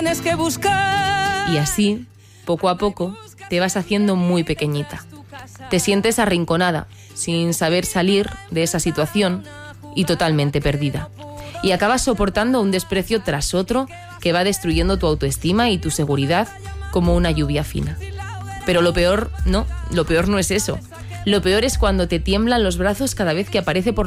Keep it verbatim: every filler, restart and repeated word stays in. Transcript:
tienes que buscar. Y así, poco a poco, te vas haciendo muy pequeñita. Te sientes arrinconada, sin saber salir de esa situación y totalmente perdida. Y acabas soportando un desprecio tras otro que va destruyendo tu autoestima y tu seguridad como una lluvia fina. Pero lo peor, no, lo peor no es eso. Lo peor es cuando te tiemblan los brazos cada vez que aparece por